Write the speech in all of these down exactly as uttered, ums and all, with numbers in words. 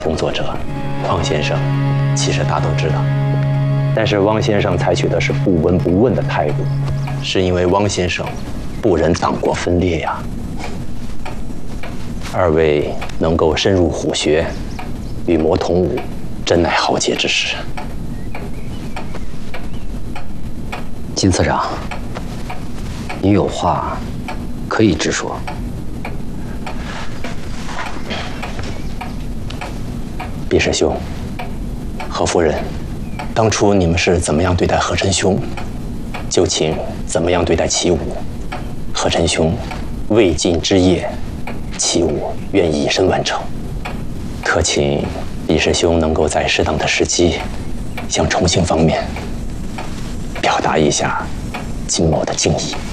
工作者汪先生，其实大家都知道，但是汪先生采取的是不闻不问的态度，是因为汪先生不忍党国分裂呀。二位能够深入虎穴，与魔同舞，真乃豪杰之士。 金次长，你有话可以直说。 毕师兄，何夫人，当初你们是怎么样对待何真兄，就请怎么样对待齐武。何真兄未尽之业，齐武愿以身完成。特请毕师兄能够在适当的时机，向重庆方面表达一下金某的敬意。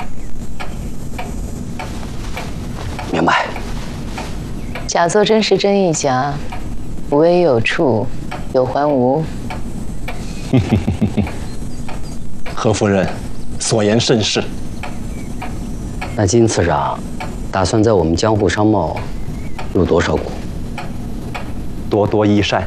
明白。 假作真时真亦假，无为有处，有还无。 何夫人，所言甚是。 那金次长打算在我们江户商贸入多少股？ 多多益善。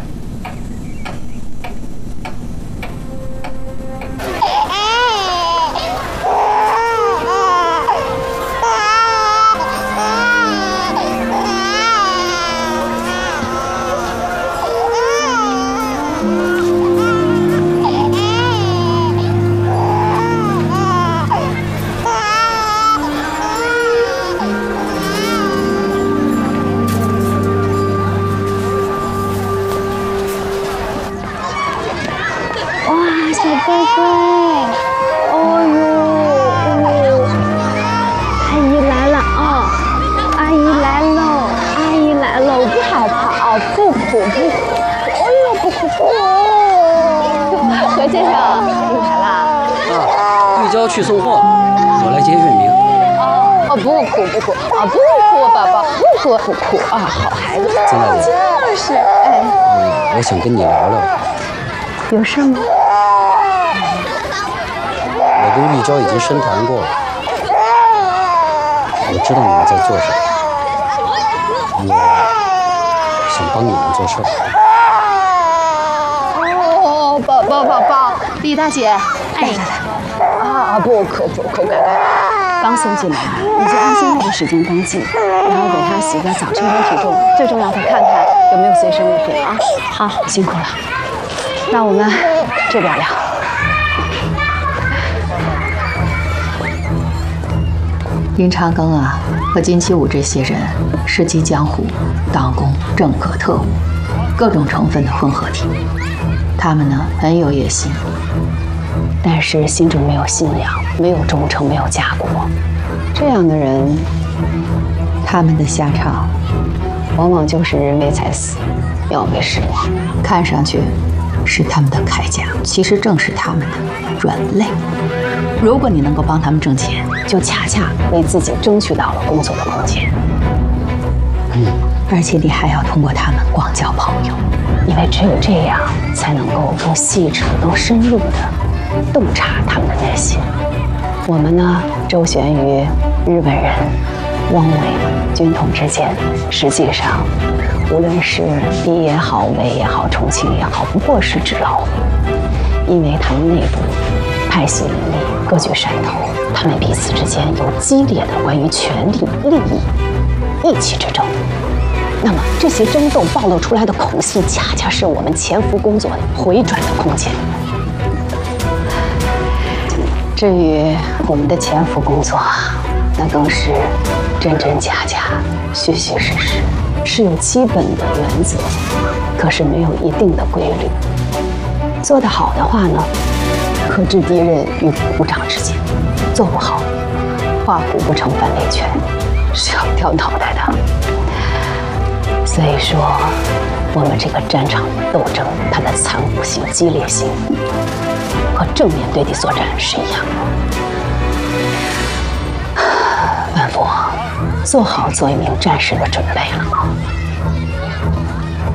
去送货，我来接月明。 哦哦，不哭不哭啊，不哭，宝宝不哭不哭啊，好孩子。 金大姐， 就是哎， 嗯，我想跟你聊聊。 有事吗？ 我跟玉娇已经深谈过了，我知道你们在做什么，我想帮你们做事。 哦，宝宝宝宝，李大姐，哎。啊，不哭不哭，乖乖，刚送进来，你就按现在的时间登记，然后给他洗个澡，称称体重，最重要的看看有没有随身物品啊。好，辛苦了。那我们这边聊。 林长庚啊，和金七武这些人是集江湖、党工、政客、特务各种成分的混合体，他们呢很有野心。 但是心中没有信仰，没有忠诚，没有家国，这样的人， 他们的下场， 往往就是人为财死，鸟为食亡。 看上去是他们的铠甲，其实正是他们的软肋。如果你能够帮他们挣钱， 就恰恰为自己争取到了工作的空间。 嗯，而且你还要通过他们广交朋友， 因为只有这样，才能够更细致、更深入的洞察他们的内心。我们呢，周旋于日本人、汪伪、军统之间，实际上，无论是李也好、伪也好、重庆也好，不过是纸老虎。因为他们内部派系林立，各具山头，他们彼此之间有激烈的关于权力、利益、义气之争。那么这些争斗暴露出来的口隙，恰恰是我们潜伏工作回转的空间。至于我们的潜伏工作，那更是真真假假、虚虚实实，是有基本的原则，可是没有一定的规律。做得好的话呢，可置敌人于股掌之间；做不好，画虎不成反类犬，是要掉脑袋的。所以说，我们这个战场斗争，它的残酷性、激烈性，和正面对敌作战是一样的。万福，做好做一名战士的准备了吗？